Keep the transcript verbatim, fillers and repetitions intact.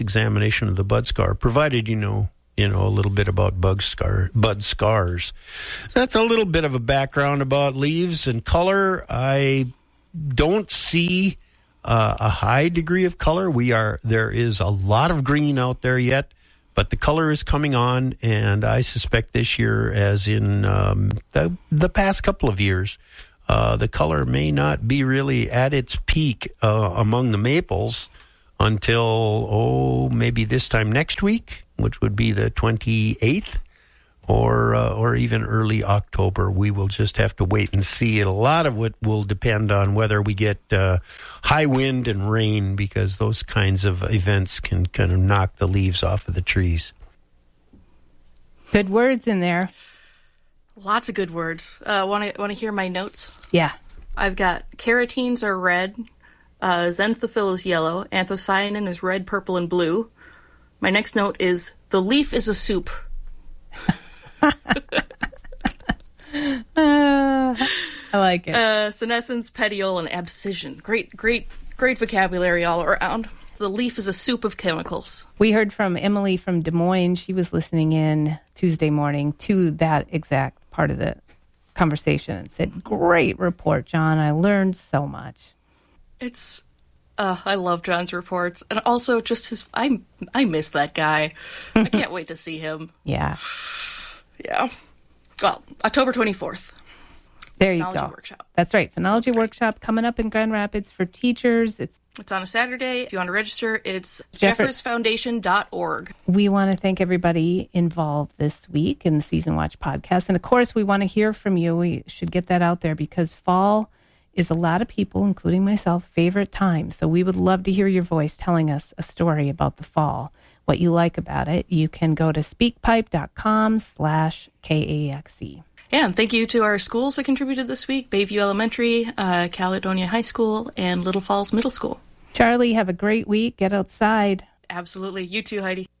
examination of the bud scar, provided you know, you know, a little bit about bug scar, bud scars. That's a little bit of a background about leaves and color. I don't see uh, a high degree of color. We are there is a lot of green out there yet, but the color is coming on, and I suspect this year, as in um, the, the past couple of years, uh, the color may not be really at its peak uh, among the maples until, oh, maybe this time next week, which would be the twenty-eighth, or uh, or even early October. We will just have to wait and see. A lot of it will depend on whether we get uh, high wind and rain, because those kinds of events can kind of knock the leaves off of the trees. Good words in there. Lots of good words. Uh, want to want to hear my notes? Yeah. I've got carotenes are red, uh, xanthophyll is yellow, anthocyanin is red, purple, and blue. My next note is the leaf is a soup. uh, I like it. Uh, senescence, petiole, and abscission. Great, great, great vocabulary all around. The leaf is a soup of chemicals. We heard from Emily from Des Moines. She was listening in Tuesday morning to that exact part of the conversation and said, great report, John. I learned so much. It's, uh, I love John's reports. And also just his, I, I miss that guy. I can't wait to see him. Yeah. Yeah. Well, October twenty-fourth. There you Phenology go. Workshop. That's right. Phenology Workshop coming up in Grand Rapids for teachers. It's It's on a Saturday. If you want to register, it's Jeffer- jeffers foundation dot org. We want to thank everybody involved this week in the Season Watch podcast. And of course, we want to hear from you. We should get that out there because fall is a lot of people, including myself, favorite time. So we would love to hear your voice telling us a story about the fall, what you like about it. You can go to speakpipe.com slash KAXE. Yeah, and thank you to our schools that contributed this week, Bayview Elementary, uh, Caledonia High School, and Little Falls Middle School. Charlie, have a great week. Get outside. Absolutely. You too, Heidi.